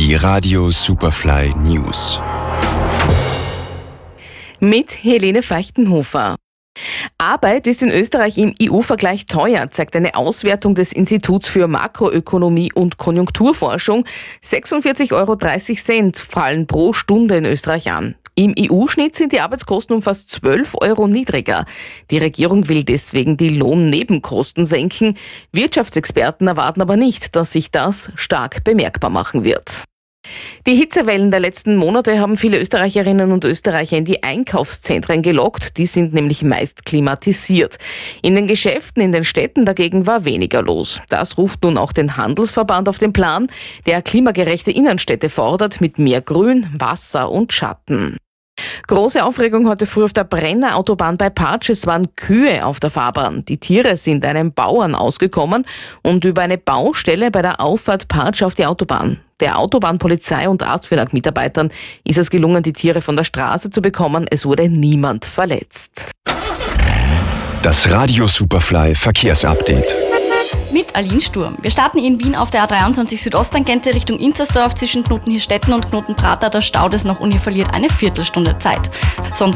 Die Radio Superfly News. Mit Helene Feichtenhofer. Arbeit ist in Österreich im EU-Vergleich teuer, zeigt eine Auswertung des Instituts für Makroökonomie und Konjunkturforschung. 46,30 € fallen pro Stunde in Österreich an. Im EU-Schnitt sind die Arbeitskosten um fast 12 € niedriger. Die Regierung will deswegen die Lohnnebenkosten senken. Wirtschaftsexperten erwarten aber nicht, dass sich das stark bemerkbar machen wird. Die Hitzewellen der letzten Monate haben viele Österreicherinnen und Österreicher in die Einkaufszentren gelockt. Die sind nämlich meist klimatisiert. In den Geschäften in den Städten dagegen war weniger los. Das ruft nun auch den Handelsverband auf den Plan, der klimagerechte Innenstädte fordert mit mehr Grün, Wasser und Schatten. Große Aufregung heute früh auf der Brennerautobahn bei Partsch. Es waren Kühe auf der Fahrbahn. Die Tiere sind einem Bauern ausgekommen und über eine Baustelle bei der Auffahrt Partsch auf die Autobahn. Der Autobahnpolizei und ASFINAG-Mitarbeitern ist es gelungen, die Tiere von der Straße zu bekommen. Es wurde niemand verletzt. Das Radio Superfly Verkehrsupdate. Mit Aline Sturm. Wir starten in Wien auf der A23 Südosttangente Richtung Inzersdorf zwischen Knoten-Hirstetten und Knoten-Prater. Der Stau des noch verliert eine Viertelstunde Zeit. Sonst